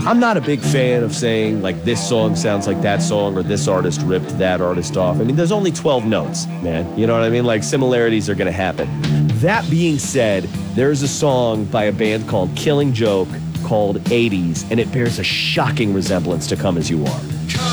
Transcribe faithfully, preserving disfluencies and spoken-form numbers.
I'm not a big fan of saying, like, this song sounds like that song or this artist ripped that artist off. I mean, there's only twelve notes, man. You know what I mean? Like, similarities are going to happen. That being said, there's a song by a band called Killing Joke called eighties, and it bears a shocking resemblance to Come As You Are.